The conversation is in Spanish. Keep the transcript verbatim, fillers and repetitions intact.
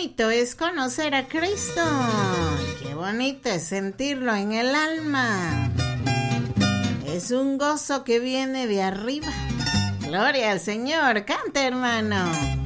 bonito es conocer a Cristo. Qué bonito es sentirlo en el alma. Es un gozo que viene de arriba. Gloria al Señor. Canta, hermano.